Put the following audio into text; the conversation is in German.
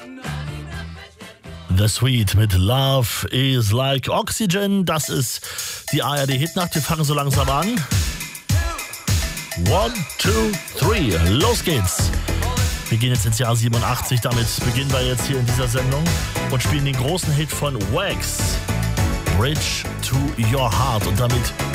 The Sweet mit Love is like Oxygen. Das ist die ARD-Hitnacht. Wir fangen so langsam an. 1, 2, 3. Los geht's. Wir gehen jetzt ins Jahr 87. Damit beginnen wir jetzt hier in dieser Sendung und spielen den großen Hit von Wax, Bridge to Your Heart. Und damit